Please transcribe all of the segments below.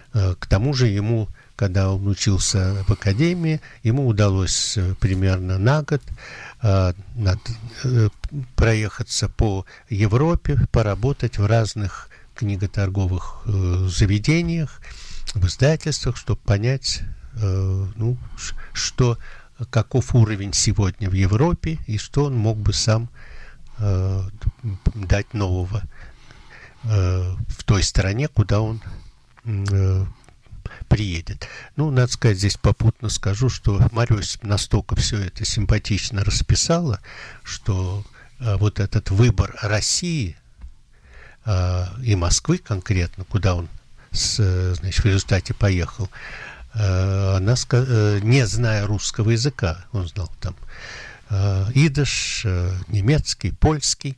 К тому же ему, когда он учился в академии, ему удалось примерно на год проехаться по Европе, поработать в разных книготорговых заведениях, в издательствах, чтобы понять, каков уровень сегодня в Европе и что он мог бы сам дать нового в той стране, куда он приедет. Надо сказать, здесь попутно скажу, что Марья Иосифовна настолько все это симпатично расписала, что вот этот выбор России и Москвы конкретно, куда он в результате поехал, она, не зная русского языка, он знал там идыш, немецкий, польский,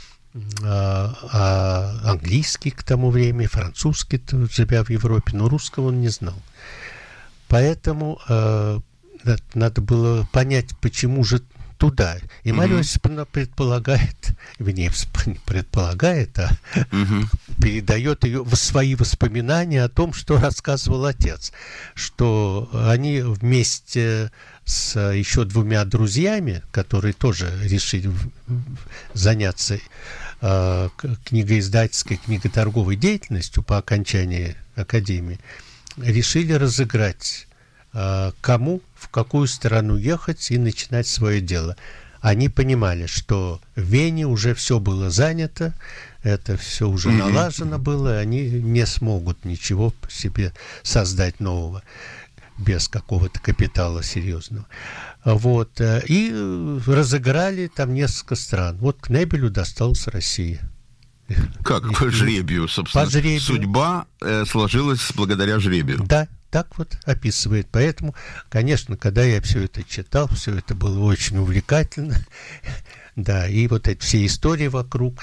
английский к тому времени, французский, живя в Европе, но русского он не знал. Поэтому надо было понять, почему же туда. И Марья Иосифовна предполагает, не предполагает, а передает ее в свои воспоминания о том, что рассказывал отец, что они вместе с еще двумя друзьями, которые тоже решили заняться книгоиздательской, книготорговой деятельностью по окончании академии, решили разыграть, кому, в какую страну ехать и начинать свое дело. Они понимали, что в Вене уже все было занято, это все уже налажено было, они не смогут ничего себе создать нового без какого-то капитала серьезного. Вот. И разыграли там несколько стран. Вот к Небелю досталась Россия. Как по жребию, собственно? По жребию. Судьба сложилась благодаря жребию. Да, так вот описывает. Поэтому, конечно, когда я все это читал, все это было очень увлекательно. Да, и вот эти все истории вокруг.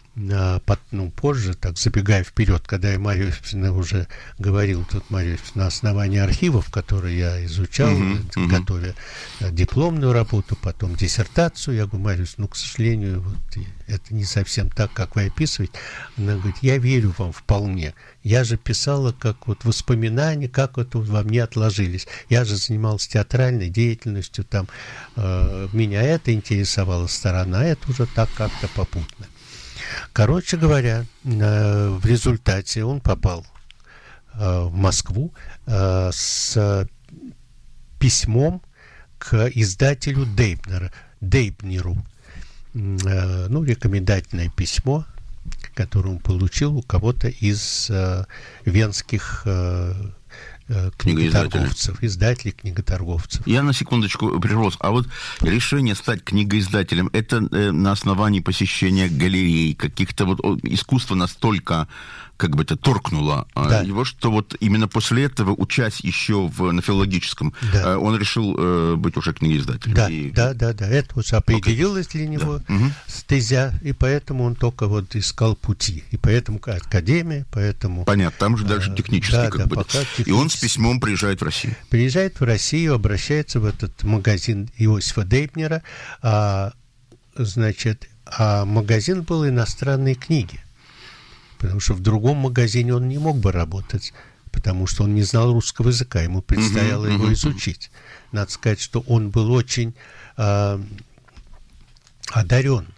Позже, так забегая вперед, когда я Марья Иосифовна уже говорил, тут Марья Иосифовна на основании архивов, которые я изучал, готовя дипломную работу, потом диссертацию, я говорю, Марья Иосифовна, к сожалению, вот, это не совсем так, как вы описываете. Она говорит, я верю вам вполне. Я же писала как вот воспоминания, как это во мне отложились. Я же занималась театральной деятельностью, там меня это интересовала сторона, это уже так как-то попутно. Короче говоря, в результате он попал в Москву с письмом к издателю Дейбнеру. Рекомендательное письмо, которое он получил у кого-то из венских книготорговцев, издателей, книготорговцев. Я на секундочку прервусь. А вот решение стать книгоиздателем, это на основании посещения галерей, каких-то вот искусство настолько как бы это торкнуло его, что вот именно после этого, учась еще на филологическом, он решил быть уже книгоиздателем. Да. Это вот определилось для него стезя, и поэтому он только вот искал пути. И поэтому академия, поэтому... Понятно, там же дальше технически как бы. И он с письмом приезжает в Россию. Приезжает в Россию, обращается в этот магазин Иосифа Дейбнера, магазин был иностранные книги. Потому что в другом магазине он не мог бы работать, потому что он не знал русского языка, ему предстояло его изучить. Надо сказать, что он был очень одарен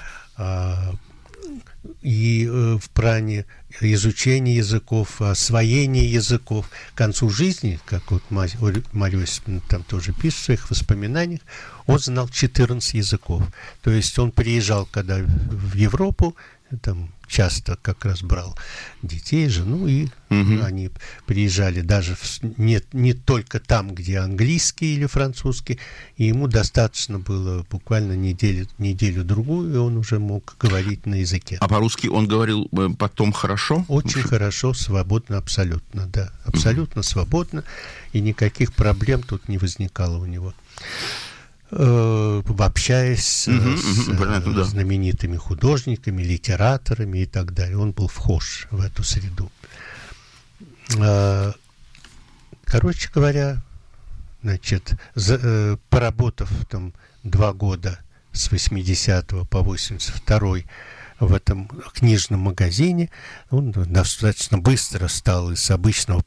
и в плане изучения языков, освоения языков. К концу жизни, как вот Марья Иосифовна там тоже пишет в своих воспоминаниях, он знал 14 языков. То есть он приезжал, когда в Европу, там часто как раз брал детей, жену, и они приезжали даже не только там, где английский или французский, и ему достаточно было буквально неделю-другую, и он уже мог говорить на языке. А по-русски он говорил потом хорошо? Очень хорошо, свободно, абсолютно, да. Абсолютно свободно, и никаких проблем тут не возникало у него. Общаясь с знаменитыми художниками, литераторами и так далее. Он был вхож в эту среду. Короче говоря, поработав там 2 года с 80 по 82 в этом книжном магазине, он достаточно быстро стал из обычного